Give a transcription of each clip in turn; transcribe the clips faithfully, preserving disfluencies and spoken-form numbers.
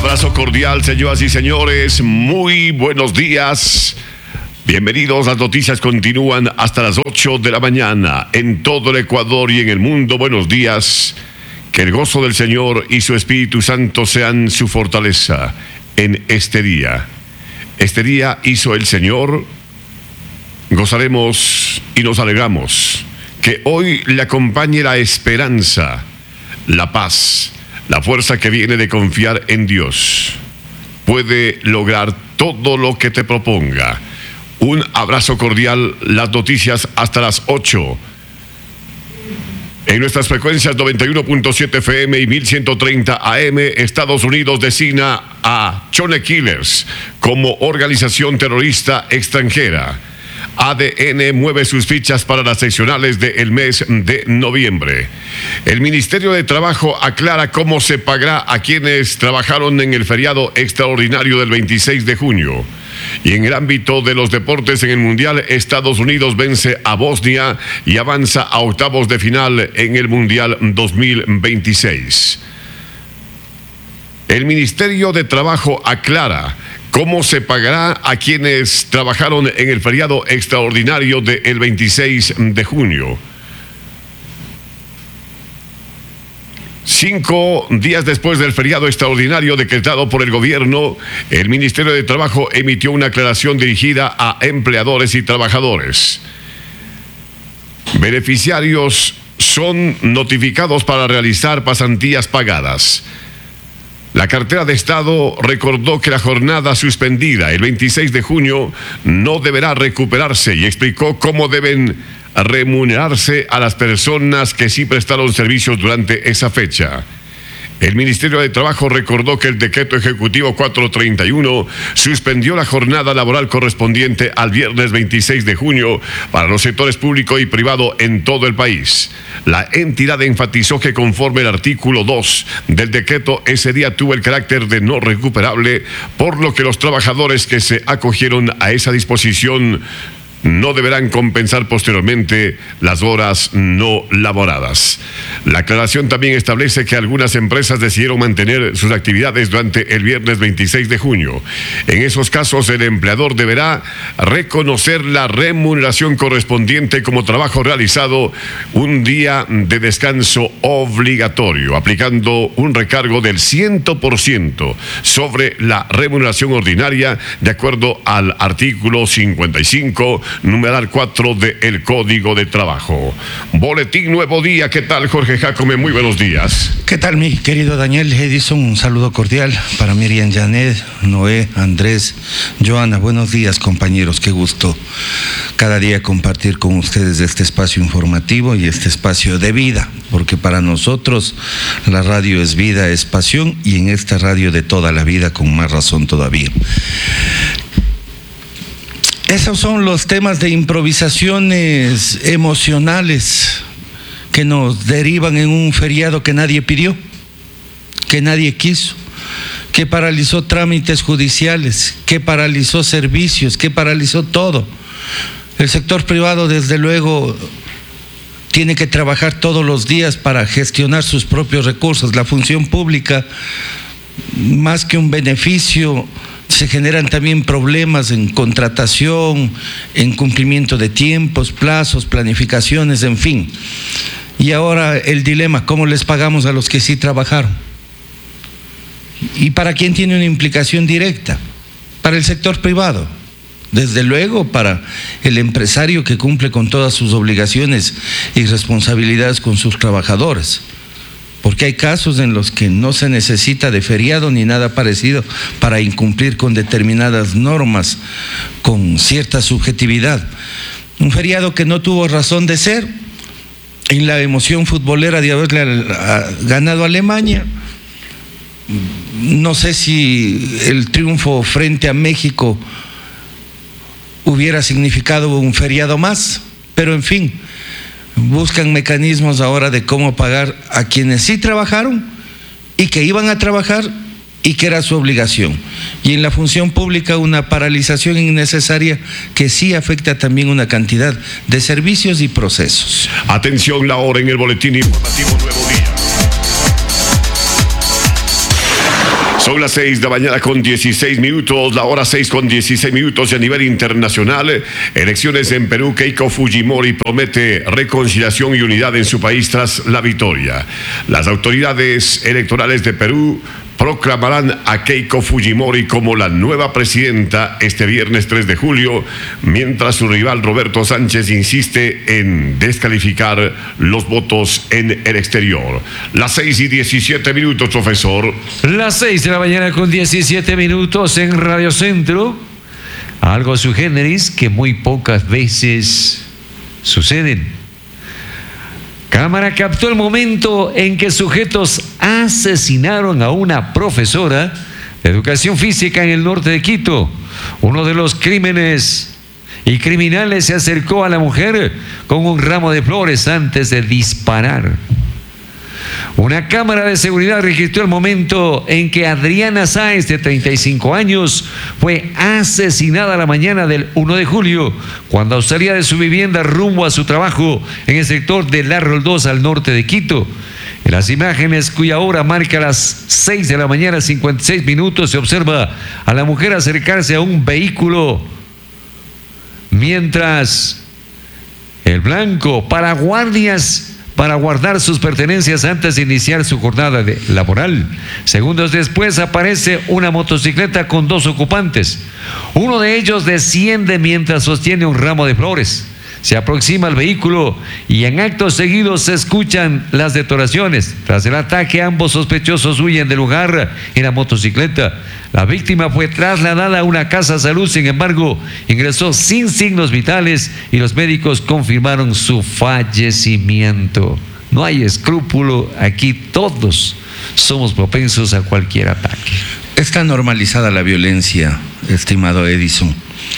abrazo cordial, señoras y señores. Muy buenos días. Bienvenidos. Las noticias continúan hasta las ocho de la mañana en todo el Ecuador y en el mundo. Buenos días. Que el gozo del Señor y su Espíritu Santo sean su fortaleza en este día. Este día hizo el Señor. Gozaremos y nos alegramos. Que hoy le acompañe la esperanza, la paz, la fuerza que viene de confiar en Dios. Puede lograr todo lo que te proponga. Un abrazo cordial. Las noticias hasta las ocho. En nuestras frecuencias noventa y uno punto siete F M y mil ciento treinta A M, Estados Unidos designa a Chone Killers como organización terrorista extranjera. A D N mueve sus fichas para las seccionales del mes de noviembre. El Ministerio de Trabajo aclara cómo se pagará a quienes trabajaron en el feriado extraordinario del veintiséis de junio. Y en el ámbito de los deportes en el Mundial, Estados Unidos vence a Bosnia y avanza a octavos de final en el Mundial dos mil veintiséis. El Ministerio de Trabajo aclara cómo se pagará a quienes trabajaron en el feriado extraordinario del veintiséis de junio. Cinco días después del feriado extraordinario decretado por el gobierno, el Ministerio de Trabajo emitió una aclaración dirigida a empleadores y trabajadores. Beneficiarios son notificados para realizar pasantías pagadas. La cartera de Estado recordó que la jornada suspendida el veintiséis de junio no deberá recuperarse y explicó cómo deben remunerarse a las personas que sí prestaron servicios durante esa fecha. El Ministerio de Trabajo recordó que el decreto ejecutivo cuatrocientos treinta y uno suspendió la jornada laboral correspondiente al viernes veintiséis de junio para los sectores público y privado en todo el país. La entidad enfatizó que conforme el artículo dos del decreto, ese día tuvo el carácter de no recuperable, por lo que los trabajadores que se acogieron a esa disposición no deberán compensar posteriormente las horas no laboradas. La aclaración también establece que algunas empresas decidieron mantener sus actividades durante el viernes veintiséis de junio. En esos casos, el empleador deberá reconocer la remuneración correspondiente como trabajo realizado, un día de descanso obligatorio, aplicando un recargo del cien por ciento sobre la remuneración ordinaria, de acuerdo al artículo cincuenta y cinco, numeral cuatro del Código de Trabajo. Boletín Nuevo Día. ¿Qué tal, Jorge Jacome? Muy buenos días. ¿Qué tal, mi querido Daniel Edison? Un saludo cordial para Miriam Janet, Noé, Andrés, Joana. Buenos días, compañeros. Qué gusto cada día compartir con ustedes este espacio informativo y este espacio de vida, porque para nosotros la radio es vida, es pasión, y en esta radio de toda la vida con más razón todavía. Esos son los temas de improvisaciones emocionales que nos derivan en un feriado que nadie pidió, que nadie quiso, que paralizó trámites judiciales, que paralizó servicios, que paralizó todo. El sector privado, desde luego, tiene que trabajar todos los días para gestionar sus propios recursos. La función pública, más que un beneficio, se generan también problemas en contratación, en cumplimiento de tiempos, plazos, planificaciones, en fin. Y ahora el dilema, ¿cómo les pagamos a los que sí trabajaron? ¿Y para quién tiene una implicación directa? Para el sector privado. Desde luego para el empresario que cumple con todas sus obligaciones y responsabilidades con sus trabajadores. Porque hay casos en los que no se necesita de feriado ni nada parecido para incumplir con determinadas normas, con cierta subjetividad. Un feriado que no tuvo razón de ser, en la emoción futbolera de haberle ganado a Alemania. No sé si el triunfo frente a México hubiera significado un feriado más, pero en fin, buscan mecanismos ahora de cómo pagar a quienes sí trabajaron y que iban a trabajar y que era su obligación. Y en la función pública una paralización innecesaria que sí afecta también una cantidad de servicios y procesos. Atención, la hora en el boletín informativo Nuevo Día. Son las seis de la mañana con dieciséis minutos, la hora seis con dieciséis minutos y a nivel internacional. Elecciones en Perú. Keiko Fujimori promete reconciliación y unidad en su país tras la victoria. Las autoridades electorales de Perú proclamarán a Keiko Fujimori como la nueva presidenta este viernes tres de julio, mientras su rival Roberto Sánchez insiste en descalificar los votos en el exterior. Las seis y diecisiete minutos, profesor. Las seis de la mañana con diecisiete minutos en Radio Centro. Algo sui generis que muy pocas veces suceden. Cámara captó el momento en que sujetos asesinaron a una profesora de educación física en el norte de Quito. Uno de los crímenes y criminales se acercó a la mujer con un ramo de flores antes de disparar. Una cámara de seguridad registró el momento en que Adriana Sáenz, de treinta y cinco años, fue asesinada la mañana del uno de julio, cuando salía de su vivienda rumbo a su trabajo en el sector de La Roldosa, al norte de Quito. En las imágenes, cuya hora marca las seis de la mañana, cincuenta y seis minutos, se observa a la mujer acercarse a un vehículo, mientras el blanco para guardias para guardar sus pertenencias antes de iniciar su jornada de laboral. Segundos después aparece una motocicleta con dos ocupantes. Uno de ellos desciende mientras sostiene un ramo de flores. Se aproxima al vehículo y en acto seguido se escuchan las detonaciones. Tras el ataque, ambos sospechosos huyen del lugar en la motocicleta. La víctima fue trasladada a una casa de salud, sin embargo, ingresó sin signos vitales y los médicos confirmaron su fallecimiento. No hay escrúpulo, aquí todos somos propensos a cualquier ataque. Está normalizada la violencia, estimado Edison.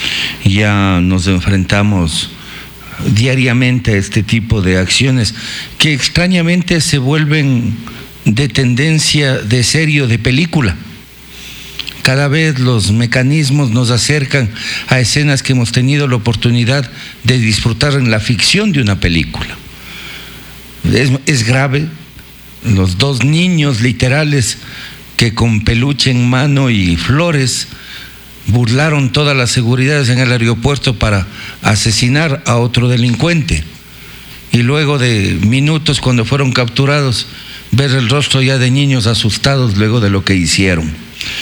Ya nos enfrentamos diariamente a este tipo de acciones que extrañamente se vuelven de tendencia de serie o de película. Cada vez los mecanismos nos acercan a escenas que hemos tenido la oportunidad de disfrutar en la ficción de una película. Es, es grave. Los dos niños literales que con peluche en mano y flores burlaron todas las seguridades en el aeropuerto para asesinar a otro delincuente, y luego de minutos, cuando fueron capturados, ver el rostro ya de niños asustados luego de lo que hicieron.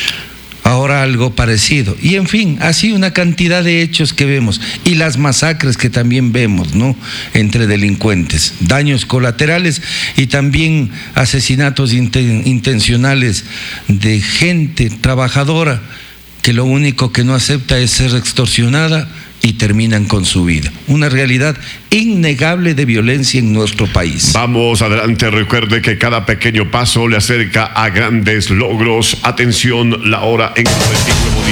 Ahora algo parecido, y en fin, así una cantidad de hechos que vemos, y las masacres que también vemos, ¿no?, entre delincuentes, daños colaterales y también asesinatos inten- intencionales de gente trabajadora que lo único que no acepta es ser extorsionada y terminan con su vida. Una realidad innegable de violencia en nuestro país. Vamos adelante, recuerde que cada pequeño paso le acerca a grandes logros. Atención, la hora en Nuevo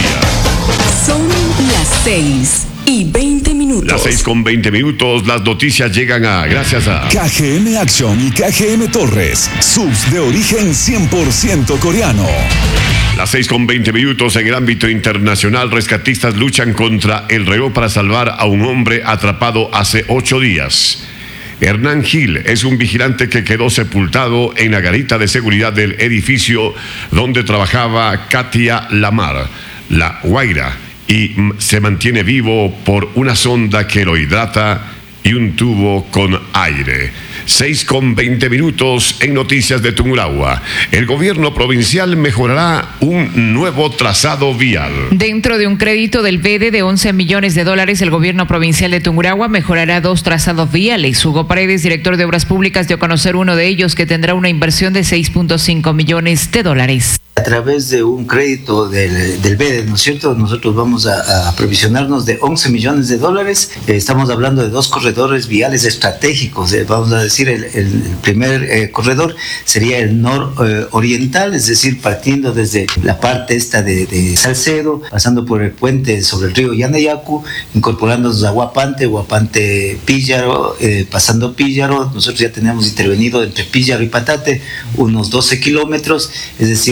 Día. Son las seis y veinte minutos. Las seis con veinte minutos, las noticias llegan a, gracias a K G M Action y K G M Torres, subs de origen cien por ciento coreano. Las seis con veinte minutos, en el ámbito internacional, rescatistas luchan contra el reloj para salvar a un hombre atrapado hace ocho días. Hernán Gil es un vigilante que quedó sepultado en la garita de seguridad del edificio donde trabajaba Katia Lamar, la Guaira, y se mantiene vivo por una sonda que lo hidrata y un tubo con aire. seis con veinte minutos en Noticias de Tungurahua. El gobierno provincial mejorará un nuevo trazado vial. Dentro de un crédito del B E D de once millones de dólares, el gobierno provincial de Tungurahua mejorará dos trazados viales. Hugo Paredes, director de Obras Públicas, dio a conocer uno de ellos que tendrá una inversión de seis punto cinco millones de dólares. A través de un crédito del, del B E D, ¿no es cierto? Nosotros vamos a, a provisionarnos de once millones de dólares. Eh, estamos hablando de dos corredores viales estratégicos. Eh, vamos a decir, el, el primer eh, corredor sería el nororiental, eh, es decir, partiendo desde la parte esta de, de Salcedo, pasando por el puente sobre el río Yanayacu, incorporándonos a Huapante, Huapante Píllaro, eh, pasando Píllaro. Nosotros ya tenemos intervenido entre Píllaro y Patate unos doce kilómetros, es decir, de ahí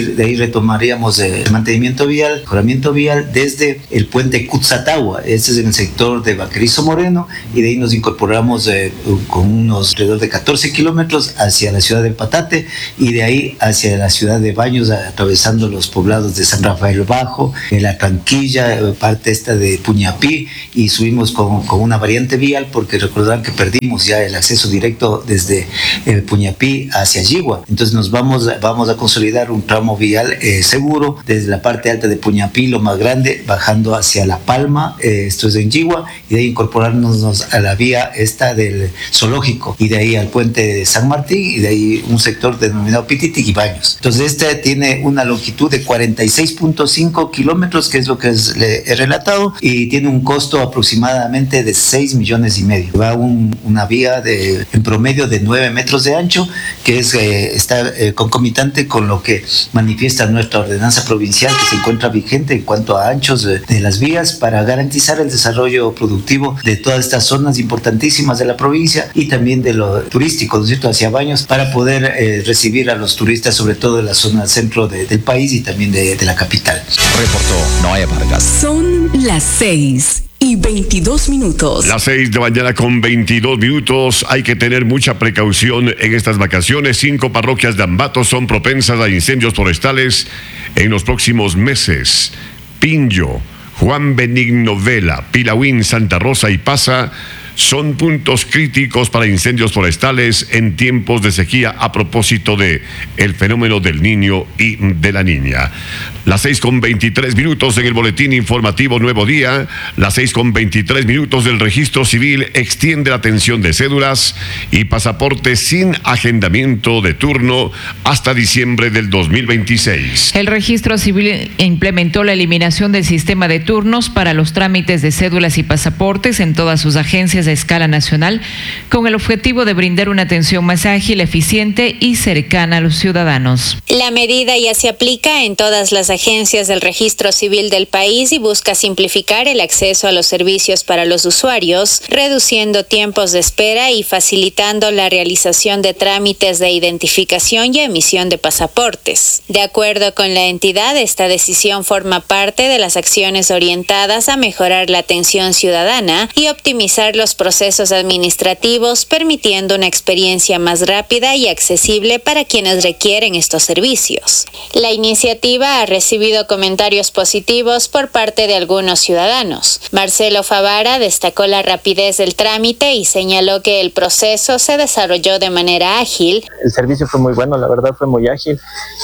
retomaríamos el mantenimiento vial, mejoramiento vial desde el puente Cutzatagua, este es en el sector de Vaquerizo Moreno, y de ahí nos incorporamos eh, con unos alrededor de catorce kilómetros hacia la ciudad de Patate, y de ahí hacia la ciudad de Baños, atravesando los poblados de San Rafael Bajo, en la Canquilla, parte esta de Puñapí, y subimos con, con una variante vial, porque recordarán que perdimos ya el acceso directo desde eh, Puñapí hacia Yigua. Entonces nos vamos, vamos a consolidar un tramo vial eh, seguro desde la parte alta de Puñapí, lo más grande, bajando hacia La Palma, eh, esto es en Yigua, y de ahí incorporarnos a la vía esta del zoológico, y de ahí al puente de San Martín, y de ahí un sector denominado Pititic y Baños. Entonces este tiene una longitud de cuarenta y seis punto cinco kilómetros, que es lo que es, le he relatado, y tiene un costo aproximadamente de seis millones y medio. Va un, una vía de, en promedio de nueve metros de ancho, que es, eh, está eh, concomitante con lo que manifiesta nuestra ordenanza provincial, que se encuentra vigente en cuanto a anchos de, de las vías, para garantizar el desarrollo productivo de todas estas zonas importantísimas de la provincia, y también de lo turístico, ¿no es cierto?, hacia Baños, para poder eh, recibir a los turistas, sobre todo de la zona centro de, del país y también de, de la capital. Reportó Noé Vargas. Son las seis y veintidós minutos. Las seis de mañana con veintidós minutos. Hay que tener mucha precaución en estas vacaciones. Cinco parroquias de Ambato son propensas a incendios forestales en los próximos meses. Pinjo, Juan Benigno Vela, Pilahuín, Santa Rosa y Pasa son puntos críticos para incendios forestales en tiempos de sequía, a propósito de el fenómeno del niño y de la niña. Las seis con veintitrés minutos en el boletín informativo Nuevo Día. Las seis con veintitrés minutos del registro civil extiende la atención de cédulas y pasaportes sin agendamiento de turno hasta diciembre del dos mil veintiséis. El registro civil implementó la eliminación del sistema de turnos para los trámites de cédulas y pasaportes en todas sus agencias de escala nacional, con el objetivo de brindar una atención más ágil, eficiente y cercana a los ciudadanos. La medida ya se aplica en todas las agencias del registro civil del país y busca simplificar el acceso a los servicios para los usuarios, reduciendo tiempos de espera y facilitando la realización de trámites de identificación y emisión de pasaportes. De acuerdo con la entidad, esta decisión forma parte de las acciones orientadas a mejorar la atención ciudadana y optimizar los procesos administrativos, permitiendo una experiencia más rápida y accesible para quienes requieren estos servicios. La iniciativa ha recibido comentarios positivos por parte de algunos ciudadanos. Marcelo Favara destacó la rapidez del trámite y señaló que el proceso se desarrolló de manera ágil. El servicio fue muy bueno, la verdad fue muy ágil,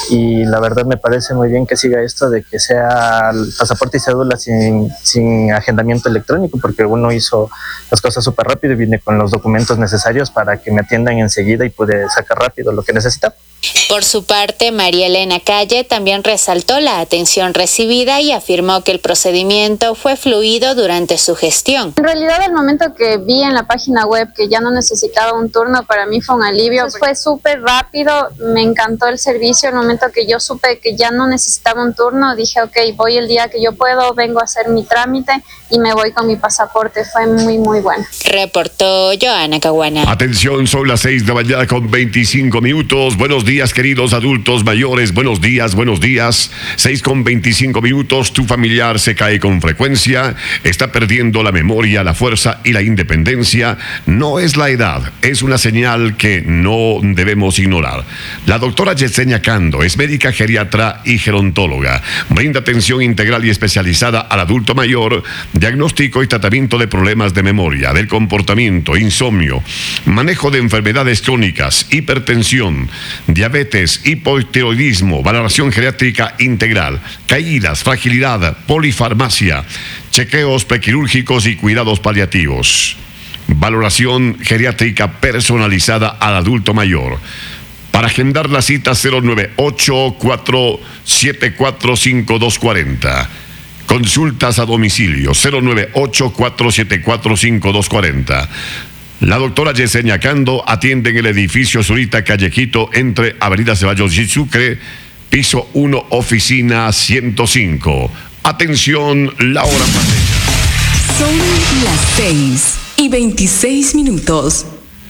y la verdad me parece muy bien que siga esto de que sea el pasaporte y cédula sin, sin agendamiento electrónico, porque uno hizo las cosas súper rápido y vine con los documentos necesarios para que me atiendan enseguida y pude sacar rápido lo que necesitaba. Por su parte, María Elena Calle también resaltó la atención recibida y afirmó que el procedimiento fue fluido durante su gestión. En realidad, el momento que vi en la página web que ya no necesitaba un turno, para mí fue un alivio. Pues fue súper rápido, me encantó el servicio. El momento que yo supe que ya no necesitaba un turno, dije, ok, voy el día que yo puedo, vengo a hacer mi trámite y me voy con mi pasaporte. Fue muy, muy bueno. Reportó Joana Caguana. Atención, son las seis de la mañana con veinticinco minutos. Buenos días, queridos adultos mayores. Buenos días, buenos días. seis con veinticinco minutos. Tu familiar se cae con frecuencia, está perdiendo la memoria, la fuerza y la independencia. No es la edad, es una señal que no debemos ignorar. La doctora Yesenia Cando es médica geriatra y gerontóloga. Brinda atención integral y especializada al adulto mayor, diagnóstico y tratamiento de problemas de memoria, del comportamiento, insomnio, manejo de enfermedades crónicas, hipertensión, diabetes, hipotiroidismo, valoración geriátrica integral, caídas, fragilidad, polifarmacia, chequeos prequirúrgicos y cuidados paliativos. Valoración geriátrica personalizada al adulto mayor. Para agendar la cita, cero nueve ocho, cuatro siete cuatro, cinco dos cuatro cero. Consultas a domicilio, cero nueve ocho, cuatro siete cuatro, cinco dos cuatro cero. La doctora Yesenia Cando atiende en el edificio Zurita Callequito entre Avenida Ceballos y Sucre, piso uno, oficina ciento cinco. Atención, la hora pandemia. Son las seis y veintiséis minutos.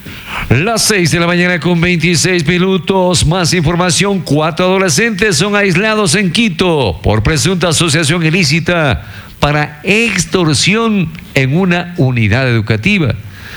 Las seis de la mañana con veintiséis minutos. Más información. Cuatro adolescentes son aislados en Quito por presunta asociación ilícita para extorsión en una unidad educativa.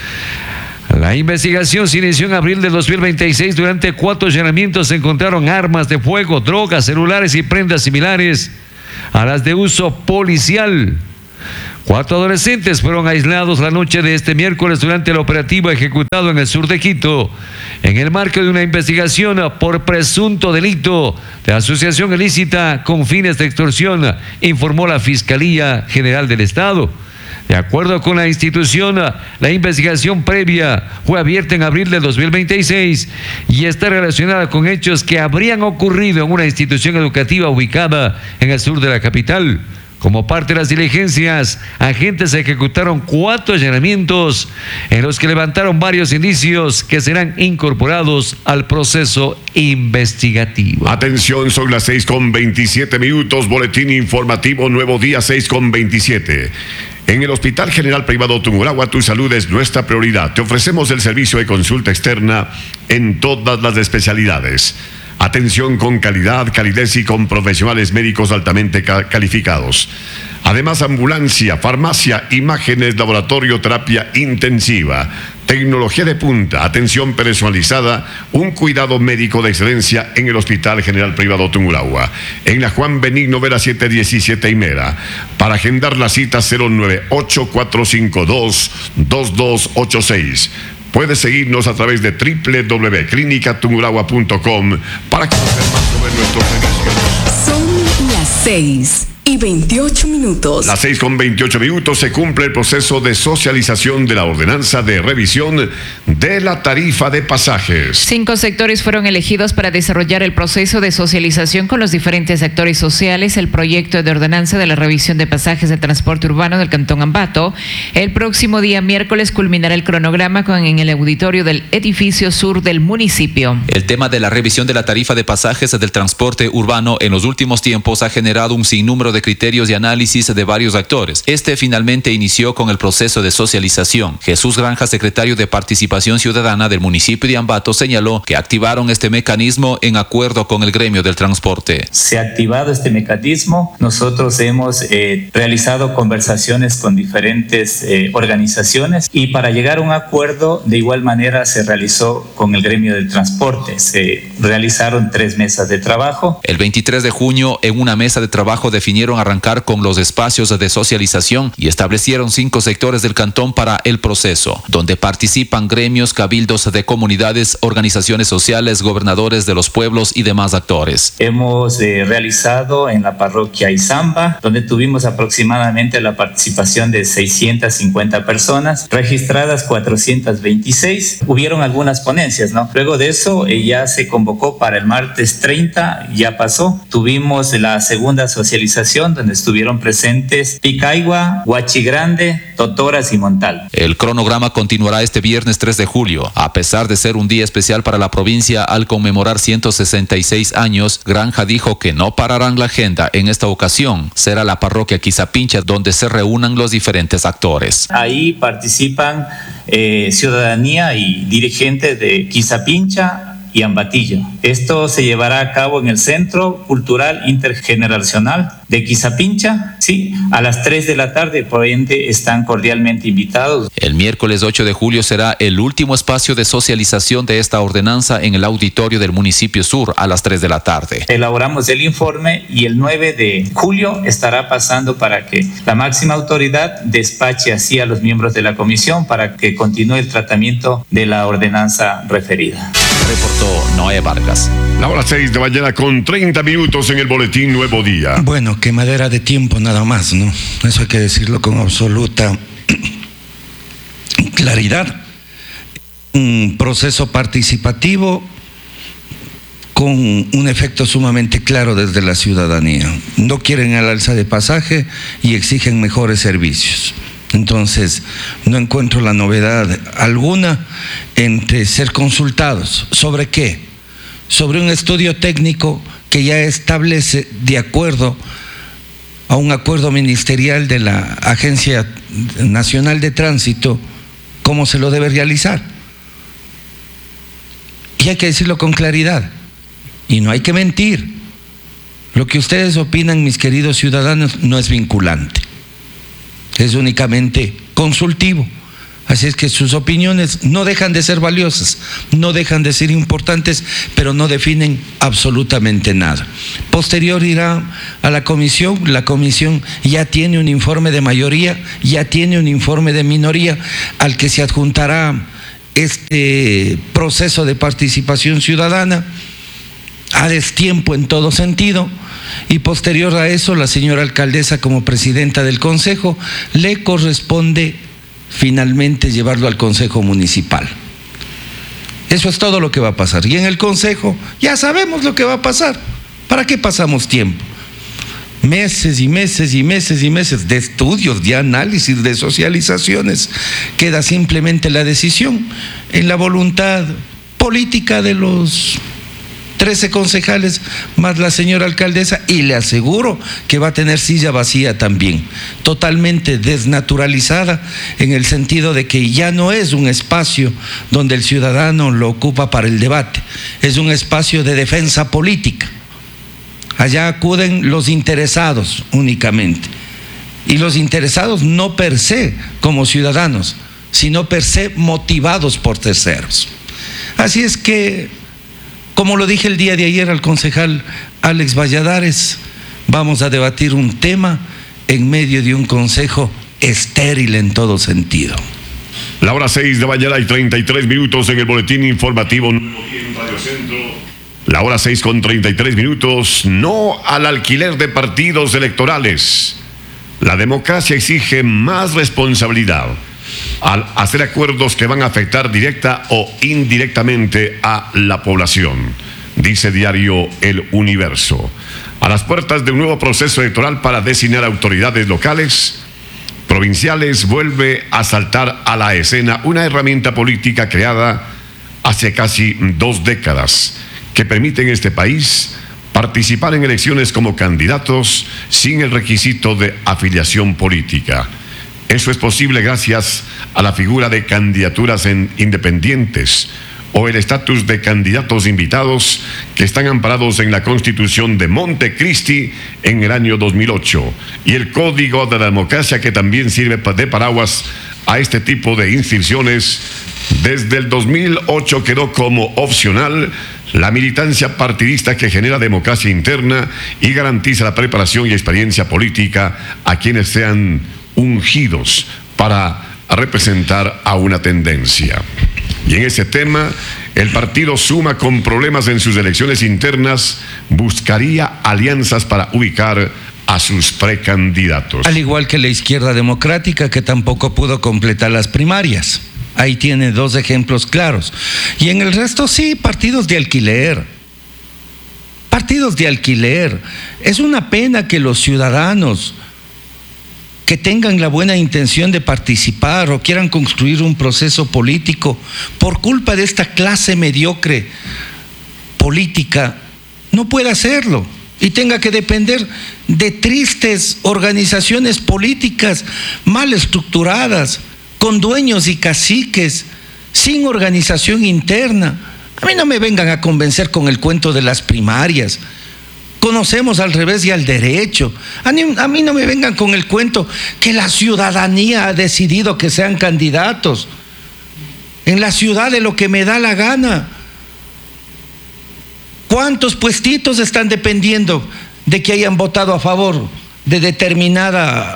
La investigación se inició en abril de dos mil veintiséis. Durante cuatro allanamientos se encontraron armas de fuego, drogas, celulares y prendas similares a las de uso policial. Cuatro adolescentes fueron aislados la noche de este miércoles durante el operativo ejecutado en el sur de Quito, en el marco de una investigación por presunto delito de asociación ilícita con fines de extorsión, informó la Fiscalía General del Estado. De acuerdo con la institución, la investigación previa fue abierta en abril de dos mil veintiséis y está relacionada con hechos que habrían ocurrido en una institución educativa ubicada en el sur de la capital. Como parte de las diligencias, agentes ejecutaron cuatro allanamientos en los que levantaron varios indicios que serán incorporados al proceso investigativo. Atención, son las seis con veintisiete minutos, boletín informativo Nuevo Día seis con veintisiete. En el Hospital General Privado Tungurahua, tu salud es nuestra prioridad. Te ofrecemos el servicio de consulta externa en todas las especialidades. Atención con calidad, calidez y con profesionales médicos altamente ca- calificados. Además, ambulancia, farmacia, imágenes, laboratorio, terapia intensiva, tecnología de punta, atención personalizada, un cuidado médico de excelencia en el Hospital General Privado Tungurahua. En la Juan Benigno Vera setecientos diecisiete y Mera. Para agendar la cita cero nueve ocho cuatro cinco dos dos dos ocho seis. Puedes seguirnos a través de doble u doble u doble u punto clínica tungurahua punto com para conocer más sobre nuestros servicios. Son las seis y veintiocho minutos. Las seis con veintiocho minutos se cumple el proceso de socialización de la ordenanza de revisión de la tarifa de pasajes. Cinco sectores fueron elegidos para desarrollar el proceso de socialización con los diferentes actores sociales. El proyecto de ordenanza de la revisión de pasajes de transporte urbano del Cantón Ambato. El próximo día miércoles culminará el cronograma con, en el auditorio del edificio sur del municipio. El tema de la revisión de la tarifa de pasajes del transporte urbano en los últimos tiempos ha generado un sinnúmero de criterios y análisis de varios actores. Este finalmente inició con el proceso de socialización. Jesús Granja, secretario de Participación Ciudadana del municipio de Ambato, señaló que activaron este mecanismo en acuerdo con el gremio del transporte. Se ha activado este mecanismo. Nosotros hemos eh, realizado conversaciones con diferentes eh, organizaciones y para llegar a un acuerdo de igual manera se realizó con el gremio del transporte. Se realizaron tres mesas de trabajo. El veintitrés de junio, en una mesa de trabajo definieron arrancar con los espacios de socialización y establecieron cinco sectores del cantón para el proceso, donde participan gremios, cabildos de comunidades, organizaciones sociales, gobernadores de los pueblos y demás actores. Hemos eh, realizado en la parroquia Izamba, donde tuvimos aproximadamente la participación de seiscientas cincuenta personas, registradas cuatrocientas veintiséis. Hubieron algunas ponencias, ¿no? Luego de eso eh, ya se convocó para el martes treinta, ya pasó. Tuvimos la segunda socialización donde estuvieron presentes Picaigua, Huachigrande, Totoras y Montal. El cronograma continuará este viernes tres de julio. A pesar de ser un día especial para la provincia al conmemorar ciento sesenta y seis años, Granja dijo que no pararán la agenda en esta ocasión. Será la parroquia Quizapincha donde se reúnan los diferentes actores. Ahí participan eh, ciudadanía y dirigentes de Quizapincha y Ambatillo. Esto se llevará a cabo en el Centro Cultural Intergeneracional de Quizapincha, sí, a las tres de la tarde, por ende están cordialmente invitados. El miércoles ocho de julio será el último espacio de socialización de esta ordenanza en el auditorio del municipio sur a las tres de la tarde. Elaboramos el informe y el nueve de julio estará pasando para que la máxima autoridad despache así a los miembros de la comisión para que continúe el tratamiento de la ordenanza referida. Reportó Noé Vargas. La hora seis de mañana con treinta minutos en el boletín Nuevo Día. Bueno, quemadera de tiempo nada más, ¿no? Eso hay que decirlo con absoluta claridad. Un proceso participativo con un efecto sumamente claro desde la ciudadanía. No quieren el alza de pasaje y exigen mejores servicios. Entonces, no encuentro la novedad alguna entre ser consultados. ¿Sobre qué? Sobre un estudio técnico que ya establece, de acuerdo a un acuerdo ministerial de la Agencia Nacional de Tránsito, cómo se lo debe realizar. Y hay que decirlo con claridad. Y no hay que mentir. Lo que ustedes opinan, mis queridos ciudadanos, no es vinculante. Es únicamente consultivo. Así es que sus opiniones no dejan de ser valiosas, no dejan de ser importantes, pero no definen absolutamente nada. Posterior irá a la comisión, la comisión ya tiene un informe de mayoría, ya tiene un informe de minoría, al que se adjuntará este proceso de participación ciudadana a destiempo en todo sentido. Y posterior a eso, la señora alcaldesa, como presidenta del consejo, le corresponde finalmente llevarlo al consejo municipal. Eso es todo lo que va a pasar. Y en el consejo ya sabemos lo que va a pasar. ¿Para qué pasamos tiempo? Meses y meses y meses y meses de estudios, de análisis, de socializaciones. Queda simplemente la decisión en la voluntad política de los trece concejales más la señora alcaldesa, y le aseguro que va a tener silla vacía también, totalmente desnaturalizada, en el sentido de que ya no es un espacio donde el ciudadano lo ocupa para el debate, es un espacio de defensa política. Allá acuden los interesados únicamente, y los interesados no per se como ciudadanos, sino per se motivados por terceros. Así es que, como lo dije el día de ayer al concejal Alex Valladares, vamos a debatir un tema en medio de un consejo estéril en todo sentido. La hora seis de mañana y treinta y tres minutos en el boletín informativo en Radio Centro. La hora seis con treinta y tres minutos. No al alquiler de partidos electorales. La democracia exige más responsabilidad al hacer acuerdos que van a afectar directa o indirectamente a la población, dice diario El Universo. A las puertas de un nuevo proceso electoral para designar autoridades locales, provinciales, vuelve a saltar a la escena una herramienta política creada hace casi dos décadas, que permite en este país participar en elecciones como candidatos sin el requisito de afiliación política. Eso es posible gracias a la figura de candidaturas en independientes o el estatus de candidatos invitados que están amparados en la Constitución de Montecristi en el año dos mil ocho y el Código de la Democracia, que también sirve de paraguas a este tipo de inscripciones. Desde el dos mil ocho quedó como opcional la militancia partidista, que genera democracia interna y garantiza la preparación y experiencia política a quienes sean ungidos para representar a una tendencia. Y en ese tema, el partido Suma, con problemas en sus elecciones internas, buscaría alianzas para ubicar a sus precandidatos. Al igual que la Izquierda Democrática, que tampoco pudo completar las primarias. Ahí tiene dos ejemplos claros. Y en el resto sí, partidos de alquiler. Partidos de alquiler. Es una pena que los ciudadanos que tengan la buena intención de participar o quieran construir un proceso político, por culpa de esta clase mediocre política, no pueda hacerlo y tenga que depender de tristes organizaciones políticas mal estructuradas, con dueños y caciques, sin organización interna. A mí no me vengan a convencer con el cuento de las primarias. Conocemos al revés y al derecho. A mí, a mí no me vengan con el cuento que la ciudadanía ha decidido que sean candidatos. En la ciudad de lo que me da la gana. ¿Cuántos puestitos están dependiendo de que hayan votado a favor de determinada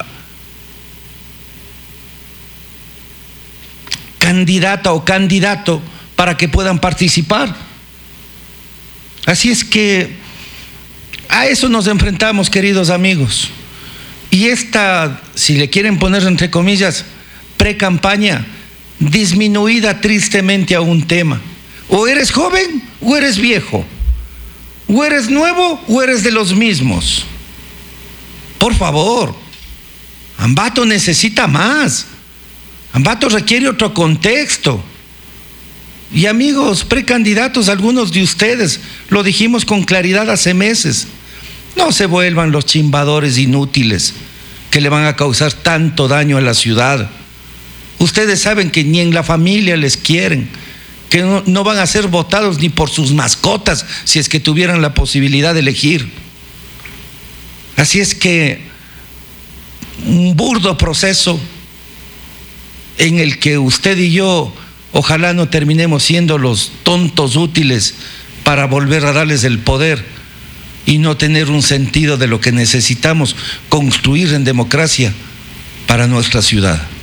candidata o candidato para que puedan participar? Así es que a eso nos enfrentamos, queridos amigos. Y esta, si le quieren poner entre comillas, pre-campaña, disminuida tristemente a un tema. O eres joven o eres viejo. O eres nuevo o eres de los mismos. Por favor, Ambato necesita más. Ambato requiere otro contexto. Y amigos precandidatos, algunos de ustedes, lo dijimos con claridad hace meses, no se vuelvan los chimbadores inútiles que le van a causar tanto daño a la ciudad. Ustedes saben que ni en la familia les quieren, que no, no van a ser votados ni por sus mascotas si es que tuvieran la posibilidad de elegir. Así es que un burdo proceso en el que usted y yo ojalá no terminemos siendo los tontos útiles para volver a darles el poder y no tener un sentido de lo que necesitamos construir en democracia para nuestra ciudad.